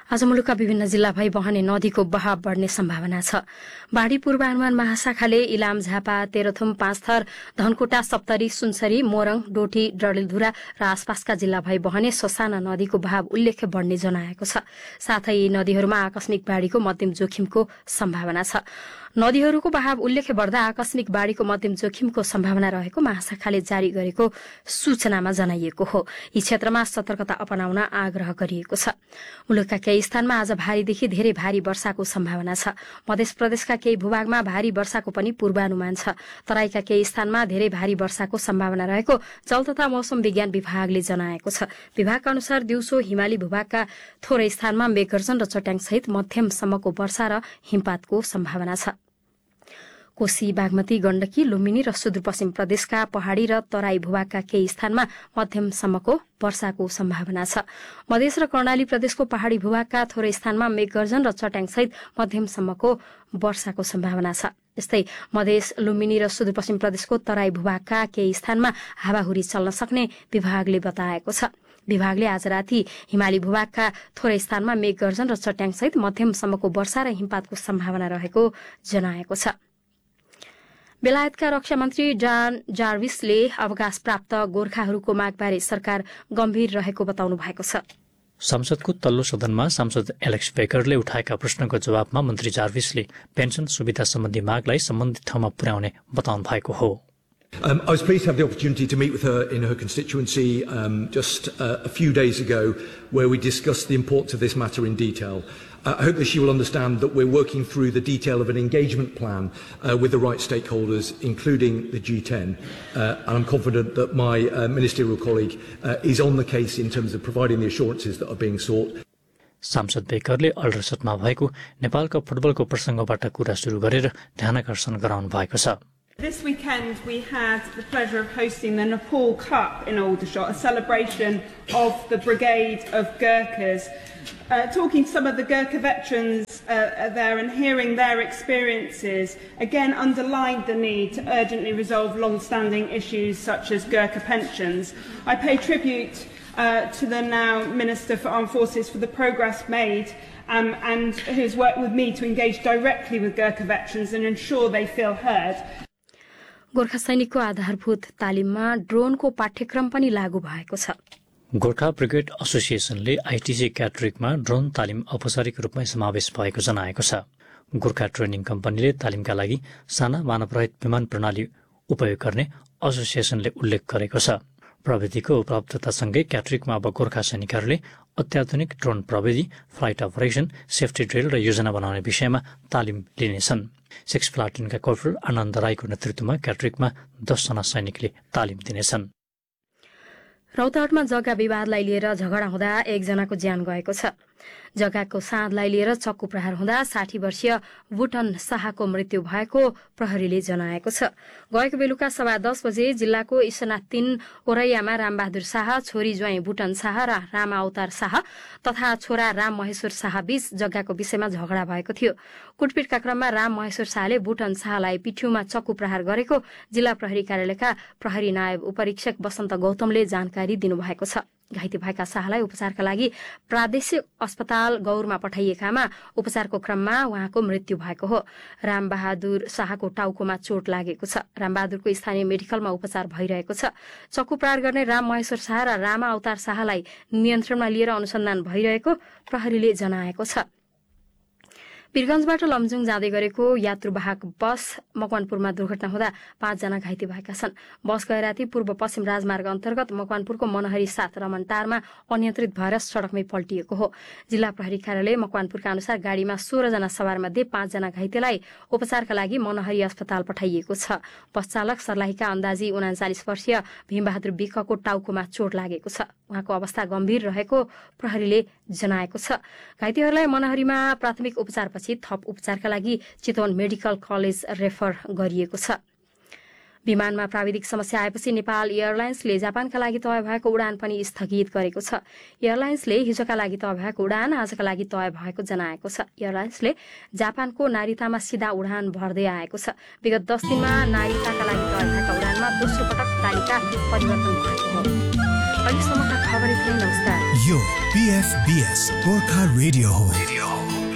आज मुलुकका विभिन्न जिल्ला भई बहने नदीको बहाव बढ्ने सम्भावना छ। बाढ़ी पूर्वानुमान महाशाखाले इलाम, झापा, तेह्रथुम, पाँचथर, धनकुटा, सप्तरी, सुनसरी, मोरङ, डोटी, डडेलधुरा र आसपासका जिल्ला भई बहने ससाना नदीको बहाव उल्लेख्य बढ्ने जनाएको छ। साथै यी नदीहरूमा आकस्मिक बाढ़ीको मध्यम जोखिमको सम्भावना छ। नदीहरूको बहाव उल्लेख्य बढ्दा आकस्मिक बाढ़ीको मध्यम जोखिमको सम्भावना रहेको महाशाखाले जारी गरेको सूचनामा जनाइएको हो। यी क्षेत्रमा सतर्कता अपनाउन आग्रह गरिएको छ। मुलुकका केही स्थानमा आज भारीदेखि धेरै भारी वर्षाको सम्भावना छ। मध्य प्रदेशका केही भूभागमा भारी वर्षाको पनि पूर्वानुमान छ। तराईका केही स्थानमा धेरै भारी वर्षाको सम्भावना रहेको जल तथा मौसम विज्ञान विभागले जनाएको छ। विभागका अनुसार दिउँसो हिमाली भूभागका थोरै स्थानमा मेघगर्जन र चट्याङसहित मध्यमसम्मको वर्षा र हिमपातको सम्भावना छ। कोशी, बागमती, गण्डकी, लुम्बिनी र सुदूरपश्चिम प्रदेशका पहाड़ी र तराई भूभागका केही स्थानमा मध्यमसम्मको वर्षाको सम्भावना छ। मधेस र कर्णाली प्रदेशको पहाड़ी भूभागका थोरै स्थानमा मेघगर्जन र चट्याङसहित मध्यमसम्मको वर्षाको सम्भावना छ। यस्तै मधेस, लुम्बिनी र सुदूरपश्चिम प्रदेशको तराई भूभागका केही स्थानमा हावाहुरी चल्न सक्ने विभागले बताएको छ। विभागले आज राति हिमाली भूभागका थोरै स्थानमा मेघगर्जन र चट्याङसहित मध्यमसम्मको वर्षा र हिमपातको सम्भावना रहेको जनाएको छ। बेलायतका रक्षा मन्त्री डान जार्विसले अवकाश प्राप्त गोर्खाहरूको मागबारे सरकार गम्भीर रहेको बताउनु भएको छ। संसदको तल्लो सदनमा सांसद एलेक्स बेकरले उठाएका प्रश्नको जवाबमा मन्त्री जार्विसले पेन्सन सुविधा सम्बन्धी मागलाई सम्बन्धित ठाउँमा पुर्याउने बताउनु भएको हो। I was pleased to have the opportunity to meet with her in her constituency just a few days ago, where we discussed the importance of this matter in detail. I hope that she will understand that we're working through the detail of an engagement plan with the right stakeholders, including the G10. And I'm confident that my ministerial colleague is on the case in terms of providing the assurances that are being sought. सांसद बेकरले अल्ट्रासटमा भएको नेपालको फुटबलको प्रसङ्गबाट कुरा सुरु गरेर ध्यानाकर्षण गराउनु भएको छ। This weekend we had the pleasure of hosting the Nepal Cup in Aldershot, a celebration of the Brigade of Gurkhas. Talking to some of the Gurkha veterans there and hearing their experiences again underlined the need to urgently resolve long-standing issues such as Gurkha pensions. I pay tribute to the now Minister for Armed Forces for the progress made and who's worked with me to engage directly with Gurkha veterans and ensure they feel heard. Gorkha सैनिकको आधारभूत तालिममा ड्रोनको पाठ्यक्रम पनि लागू भएको छ। Gorkha brigade एसोसिएसनले ITC क्याटरिकमा drone तालिम औपचारिक रूपमा समावेश भएको जनाएको छ। गोर्खा ट्रेनिङ कम्पनीले तालिमका लागि साना मानवरहित विमान प्रणाली उपयोग गर्ने एसोसिएसनले उल्लेख गरेको छ। प्रविधिको उपलब्धतासँगै क्याटरिकमा अब गोर्खा सैनिकहरूले अत्याधुनिक ड्रोन प्रविधि, फ्लाइट अपरेसन, सेफ्टी ड्रिल र योजना बनाउने विषयमा तालिम लिनेछन्। 6 प्लाटुनका कर्पोरल आनन्द राईको नेतृत्वमा क्याटरिकमा 10 जना सैनिकले तालिम दिनेछन्। रौतहटमा जग्गा विवादलाई लिएर झगडा हुँदा एकजनाको ज्यान गएको छ। जग्गाको साँधलाई लिएर चक्कु प्रहार हुँदा 60 वर्षीय बुटन शाहको मृत्यु भएको प्रहरीले जनाएको छ। गएको बेलुका 10:15 बजे जिल्लाको इसनातिन ओरैयामा रामबहादुर शाह, छोरी ज्वाइँ बुटन शाह र राम अवतार शाह तथा छोरा राम महेश्वर शाह बीच जग्गाको विषयमा झगडा भएको थियो। कुटपिटका क्रममा राम महेश्वर शाहले बुटन शाहलाई पिठ्यूमा चक्कु प्रहार गरेको जिल्ला प्रहरी कार्यालयका प्रहरी नायब उपरीक्षक वसन्त गौतमले जानकारी दिनुभएको छ। घाइते भएका शाहलाई उपचारका लागि प्रादेशिक अस्पताल गौरमा पठाइएकामा उपचारको क्रममा उहाँको मृत्यु भएको हो। रामबहादुर शाहको टाउकोमा चोट लागेको छ। रामबहादुरको स्थानीय मेडिकलमा उपचार भइरहेको छ। चक्कु प्रहार गर्ने राम महेश्वर शाह र रामा अवतार शाहलाई नियन्त्रणमा लिएर अनुसन्धान भइरहेको प्रहरीले जनाएको छ। वीरगञ्जबाट लमजुङ जाँदै गरेको यात्रुवाहक बस मकवानपुरमा दुर्घटना हुँदा 5 जना घाइते भएका छन्। बस गए राति पूर्व पश्चिम राजमार्ग अन्तर्गत मकवानपुरको मनहरी 7 रमनटारमा अनियन्त्रित भएर सड़कमै पल्टिएको हो। जिल्ला प्रहरी कार्यालय मकवानपुरका अनुसार गाडीमा 16 जना सवार मध्ये 5 जना घाइतेलाई उपचारका लागि मनहरी अस्पताल पठाइएको छ। बस चालक सर्लाहीका अन्दाजी 39 वर्षीय भीमबहादुर विकको टाउकोमा चोट लागेको छ। उहाँको अवस्था गम्भीर रहेको प्रहरीले जनाएको छ। घाइतेहरूलाई मनहरीमा प्राथमिक उपचारपछि थप उपचारका लागि चितवन मेडिकल कलेज रेफर गरिएको छ। विमानमा प्राविधिक समस्या आएपछि नेपाल एयरलाइन्सले जापानका लागि तय भएको उडान पनि स्थगित गरेको छ। एयरलाइन्सले हिजोका लागि तय भएको उडान आजका लागि तय भएको जनाएको छ। एयरलाइन्सले जापानको नारितामा सिधा उडान भर्दै आएको छ। विगत 10 दिनमा नारिताका लागि तय भएका उडानमा दोस्रो पटक तालिका परिवर्तन भएको हो। अहिलेसम्मका खबर यति नै। नमस्कार। यो PFBS गोर्खा रेडियो हो।